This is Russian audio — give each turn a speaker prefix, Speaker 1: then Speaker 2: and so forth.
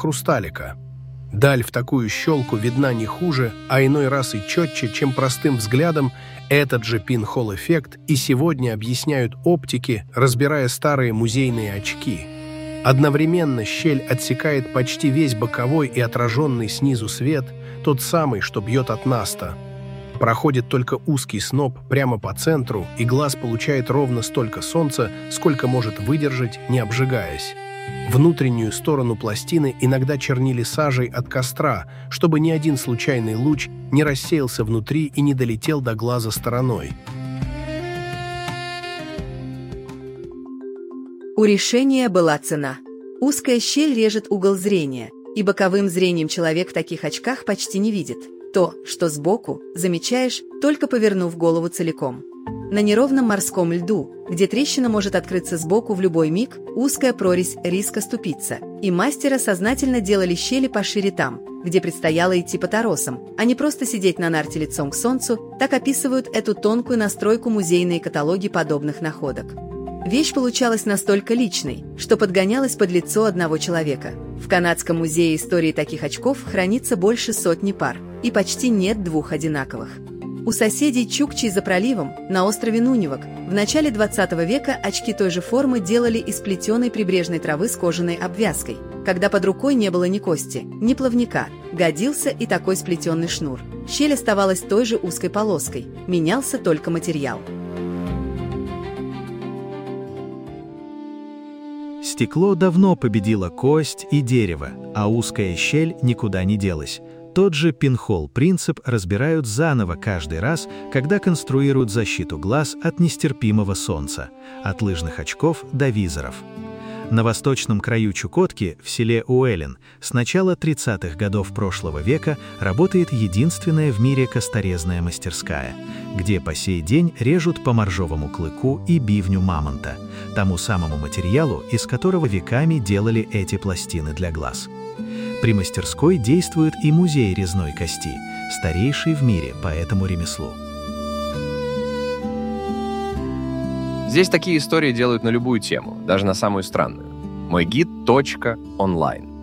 Speaker 1: хрусталика. Даль в такую щелку видна не хуже, а иной раз и четче, чем простым взглядом. Этот же пинхол-эффект и сегодня объясняют оптики, разбирая старые музейные очки. Одновременно щель отсекает почти весь боковой и отраженный снизу свет, тот самый, что бьет от наста. Проходит только узкий сноп прямо по центру, и глаз получает ровно столько солнца, сколько может выдержать, не обжигаясь. Внутреннюю сторону пластины иногда чернили сажей от костра, чтобы ни один случайный луч не рассеялся внутри и не долетел до глаза стороной.
Speaker 2: У решения была цена. Узкая щель режет угол зрения, и боковым зрением человек в таких очках почти не видит. То, что сбоку, замечаешь, только повернув голову целиком. На неровном морском льду, где трещина может открыться сбоку в любой миг, узкая прорезь риска ступиться, и мастера сознательно делали щели пошире там, где предстояло идти по торосам, а не просто сидеть на нарте лицом к солнцу. Так описывают эту тонкую настройку музейные каталоги подобных находок. Вещь получалась настолько личной, что подгонялась под лицо одного человека. В Канадском музее истории таких очков хранится больше 100 пар, и почти нет двух одинаковых. У соседей Чукчи за проливом, на острове Нунивак, в начале 20 века очки той же формы делали из плетеной прибрежной травы с кожаной обвязкой. Когда под рукой не было ни кости, ни плавника, годился и такой сплетенный шнур. Щель оставалась той же узкой полоской, менялся только материал.
Speaker 3: Стекло давно победило кость и дерево, а узкая щель никуда не делась. Тот же пинхол-принцип разбирают заново каждый раз, когда конструируют защиту глаз от нестерпимого солнца, от лыжных очков до визоров. На восточном краю Чукотки, в селе Уэлен, с начала 30-х годов прошлого века работает единственная в мире косторезная мастерская, где по сей день режут по моржовому клыку и бивню мамонта, тому самому материалу, из которого веками делали эти пластины для глаз. При мастерской действует и музей резной кости, старейший в мире по этому ремеслу.
Speaker 4: Здесь такие истории делают на любую тему, даже на самую странную. Мойгид.онлайн